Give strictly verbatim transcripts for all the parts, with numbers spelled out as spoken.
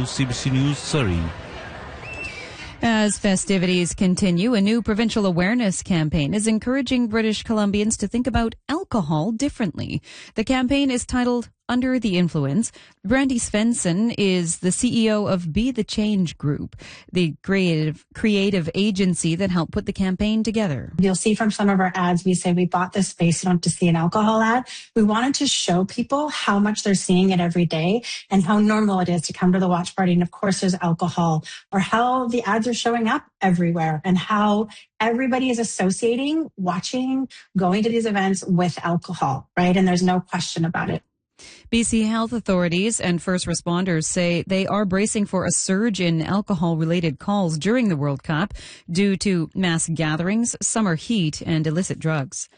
C B C News, Surrey. As festivities continue, a new provincial awareness campaign is encouraging British Columbians to think about alcohol differently. The campaign is titled Under the Influence. Brandy Svensson is the C E O of Be the Change Group, the creative creative agency that helped put the campaign together. You'll see from some of our ads, we say we bought this space, you don't have to see an alcohol ad. We wanted to show people how much they're seeing it every day and how normal it is to come to the watch party. And of course, there's alcohol, or how the ads are showing up everywhere and how everybody is associating watching, going to these events with alcohol, right? And there's no question about it. B C health authorities and first responders say they are bracing for a surge in alcohol-related calls during the World Cup due to mass gatherings, summer heat, and illicit drugs.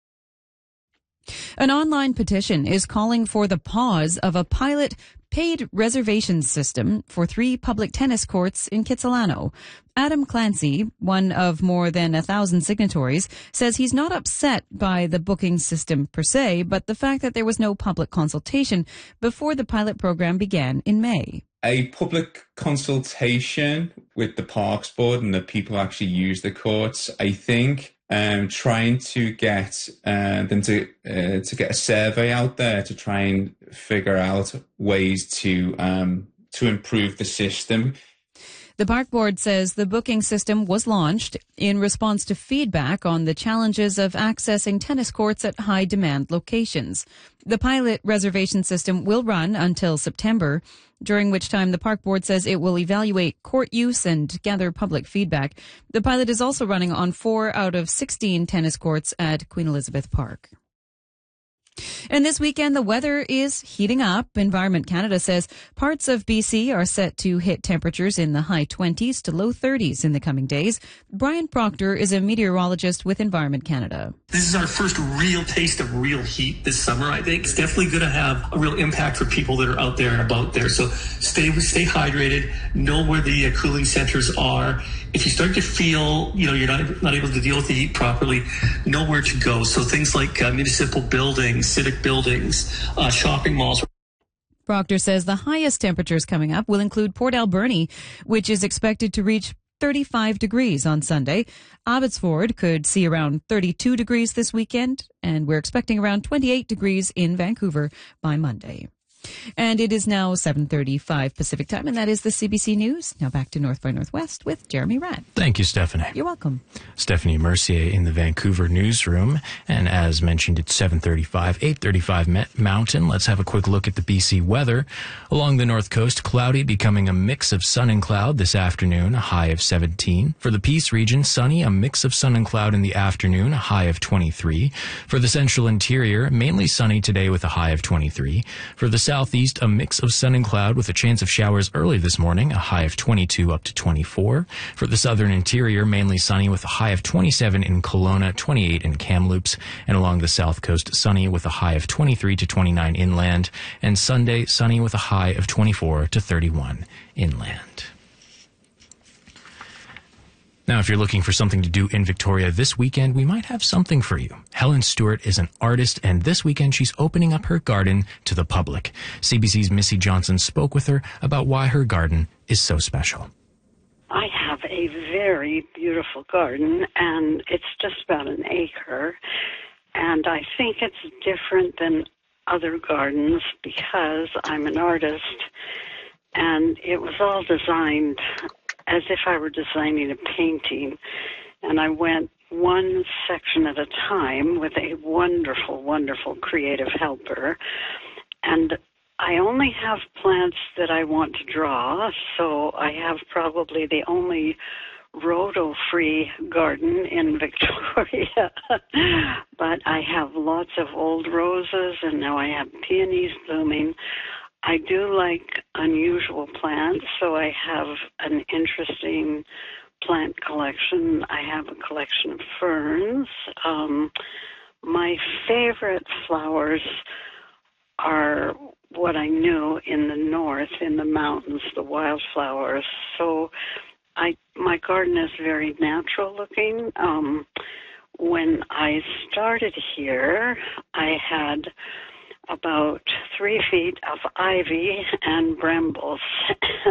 An online petition is calling for the pause of a pilot paid reservation system for three public tennis courts in Kitsilano. Adam Clancy, one of more than a thousand signatories, says he's not upset by the booking system per se, but the fact that there was no public consultation before the pilot program began in May. A public consultation with the Parks Board and the people who actually use the courts, I think, um, trying to get uh, them to uh, to get a survey out there to try and figure out ways to um, to improve the system. The Park Board says the booking system was launched in response to feedback on the challenges of accessing tennis courts at high-demand locations. The pilot reservation system will run until September, during which time the Park Board says it will evaluate court use and gather public feedback. The pilot is also running on four out of sixteen tennis courts at Queen Elizabeth Park. And this weekend, the weather is heating up. Environment Canada says parts of B C are set to hit temperatures in the high twenties to low thirties in the coming days. Brian Proctor is a meteorologist with Environment Canada. This is our first real taste of real heat this summer, I think. It's definitely going to have a real impact for people that are out there and about there. So stay stay hydrated, know where the uh, cooling centers are. If you start to feel, you know, you're not, not able to deal with the heat properly, know where to go. So things like uh, municipal buildings, civic buildings, uh, shopping malls. Proctor says the highest temperatures coming up will include Port Alberni, which is expected to reach thirty-five degrees on Sunday. Abbotsford could see around thirty-two degrees this weekend, and we're expecting around twenty-eight degrees in Vancouver by Monday. And it is now seven thirty-five Pacific Time, and that is the C B C News. Now back to North by Northwest with Jeremy Ratt. Thank you, Stephanie. You're welcome. Stephanie Mercier in the Vancouver newsroom. And as mentioned, it's seven thirty-five, eight thirty-five Mountain. Let's have a quick look at the B C weather. Along the north coast, cloudy, becoming a mix of sun and cloud this afternoon, a high of seventeen. For the Peace region, sunny, a mix of sun and cloud in the afternoon, a high of twenty-three. For the central interior, mainly sunny today with a high of twenty-three. For the southeast, a mix of sun and cloud with a chance of showers early this morning, a high of twenty-two up to twenty-four. For the southern interior, mainly sunny with a high of twenty-seven in Kelowna, twenty-eight in Kamloops, and along the south coast, sunny with a high of twenty-three to twenty-nine inland, and Sunday, sunny with a high of twenty-four to thirty-one inland. Now, if you're looking for something to do in Victoria this weekend, we might have something for you. Helen Stewart is an artist, and this weekend she's opening up her garden to the public. C B C's Missy Johnson spoke with her about why her garden is so special. I have a very beautiful garden, and it's just about an acre. And I think it's different than other gardens because I'm an artist, and it was all designed as if I were designing a painting, and I went one section at a time with a wonderful, wonderful creative helper, and I only have plants that I want to draw, so I have probably the only rhodo-free garden in Victoria, but I have lots of old roses, and now I have peonies blooming. I do like unusual plants, so I have an interesting plant collection. I have a collection of ferns. Um, my favorite flowers are what I knew in the north, in the mountains, the wildflowers. So I, my garden is very natural looking. Um, when I started here, I had about three feet of ivy and brambles.